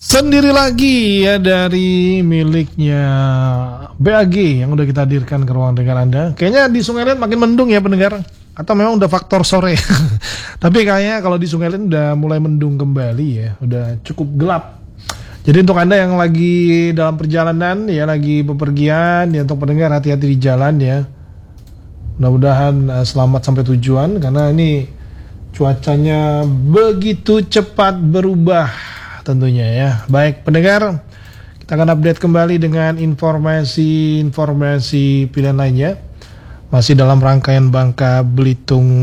Sendiri lagi ya dari miliknya BAG yang udah kita hadirkan ke ruang dengar Anda. Kayaknya di Sungai Liat makin mendung ya pendengar. Atau memang udah faktor sore. Tapi kayaknya kalau di Sungai Liat udah mulai mendung kembali ya. Udah cukup gelap. Jadi untuk Anda yang lagi dalam perjalanan ya, lagi bepergian ya, untuk pendengar hati-hati di jalan ya. Mudah-mudahan selamat sampai tujuan karena ini cuacanya begitu cepat berubah tentunya ya. Baik pendengar, kita akan update kembali dengan informasi pilihan lainnya. Masih dalam rangkaian Bangka Belitung